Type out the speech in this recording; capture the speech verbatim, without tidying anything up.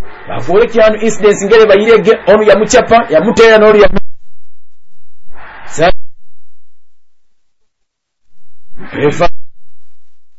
bafuule kyano incidents ngere bayirege onu ya muchapa ya muteya no ya refa